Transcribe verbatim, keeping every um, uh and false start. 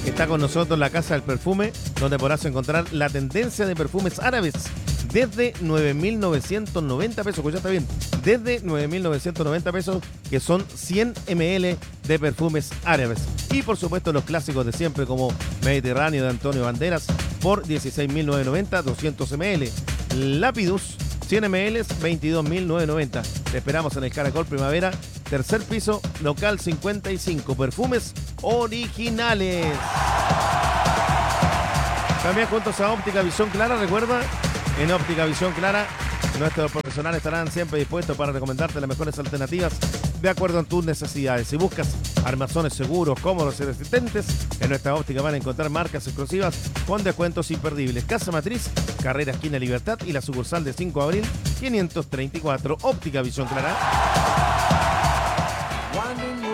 Está con nosotros la Casa del Perfume, donde podrás encontrar la tendencia de perfumes árabes desde nueve mil novecientos noventa pesos, pues ya está bien, desde nueve mil novecientos noventa pesos, que son cien mililitros de perfumes árabes. Y por supuesto los clásicos de siempre como Mediterráneo de Antonio Banderas por dieciséis mil novecientos noventa, doscientos mililitros. Lapidus cien mililitros, veintidós mil novecientos noventa. Te esperamos en el Caracol Primavera, tercer piso, local cincuenta y cinco. Perfumes originales. También juntos a Óptica Visión Clara. Recuerda, en Óptica Visión Clara, nuestros profesionales estarán siempre dispuestos para recomendarte las mejores alternativas de acuerdo a tus necesidades. Si buscas armazones seguros, cómodos y resistentes, en nuestra óptica van a encontrar marcas exclusivas con descuentos imperdibles. Casa Matriz, Carrera Esquina Libertad y la sucursal de cinco de abril quinientos treinta y cuatro. Óptica Visión Clara.